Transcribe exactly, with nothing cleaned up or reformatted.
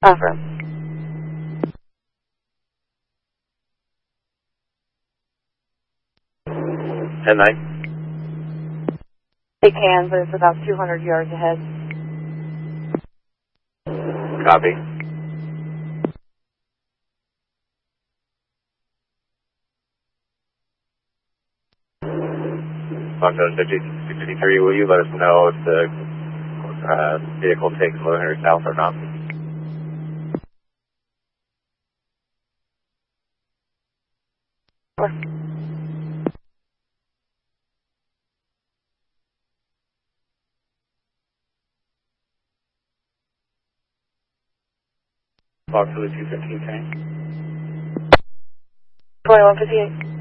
Affirm. ten nine. They can, but it's about two hundred yards ahead. Copy. Foxtrot fifty fifty-three, will you let us know if the uh, vehicle takes eleven hundred south or not? Sure. Foxtrot two fifteen, tank. twenty-one fifty-eight.